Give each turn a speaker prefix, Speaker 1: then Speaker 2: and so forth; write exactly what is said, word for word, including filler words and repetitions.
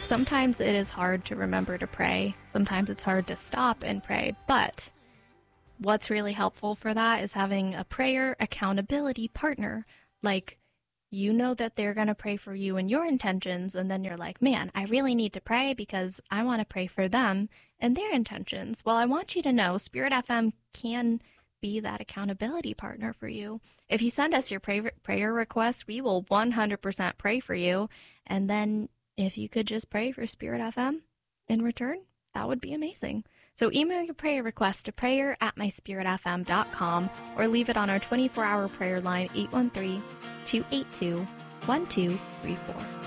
Speaker 1: sometimes it is hard to remember to pray. Sometimes it's hard to stop and pray. But what's really helpful for that is having a prayer accountability partner. Like, you know that they're going to pray for you and your intentions, and then you're like, man, I really need to pray because I want to pray for them and their intentions. Well, I want you to know Spirit F M can be that accountability partner for you. If you send us your pray- prayer request, we will one hundred percent pray for you. And then if you could just pray for Spirit F M in return, that would be amazing. So email your prayer request to prayer at my spirit f m dot com or leave it on our twenty-four hour prayer line, eight one three, two eight two, one two three four.